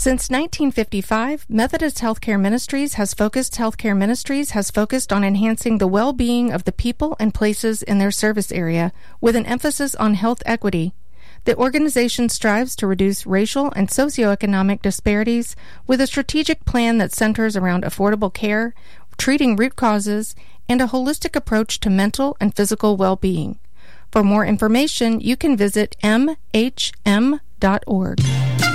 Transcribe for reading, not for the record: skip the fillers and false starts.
Since 1955, Methodist Healthcare Ministries has focused on enhancing the well-being of the people and places in their service area, with an emphasis on health equity. The organization strives to reduce racial and socioeconomic disparities with a strategic plan that centers around affordable care, treating root causes, and a holistic approach to mental and physical well-being. For more information, you can visit mhm.org.